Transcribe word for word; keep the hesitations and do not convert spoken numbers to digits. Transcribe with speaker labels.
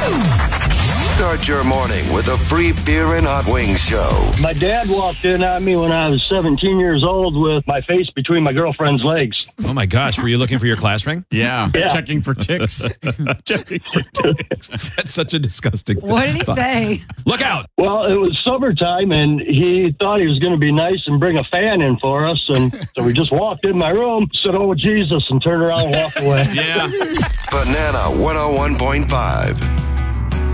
Speaker 1: Start your morning with a free beer and hot wings show.
Speaker 2: My dad walked in on me when I was seventeen years old with my face between my girlfriend's legs.
Speaker 3: Oh, my gosh. Were you looking for your class ring?
Speaker 4: Yeah.
Speaker 2: Yeah.
Speaker 4: Checking for ticks.
Speaker 3: Checking for ticks. That's such a disgusting thing.
Speaker 5: What did he say?
Speaker 3: Look out.
Speaker 2: Well, it was summertime, and he thought he was going to be nice and bring a fan in for us. And so we just walked in my room, said, "Oh, Jesus," and turned around and walked away.
Speaker 4: Yeah.
Speaker 1: Banana one oh one point five.